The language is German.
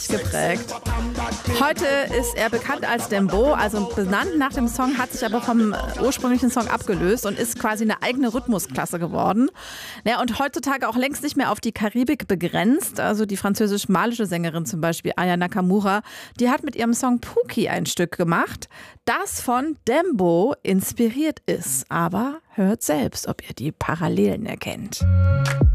geprägt. Heute ist er bekannt als Dembow, also benannt nach dem Song, hat sich aber vom ursprünglichen Song abgelöst und ist quasi eine eigene Rhythmusklasse geworden. Ja, und heutzutage auch längst nicht mehr auf die Karibik begrenzt. Also die französisch-malische Sängerin zum Beispiel, Aya Nakamura, die hat mit ihrem Song Pookie ein Stück gemacht, das von Dembow inspiriert ist. Aber hört selbst, ob ihr die Parallelen erkennt.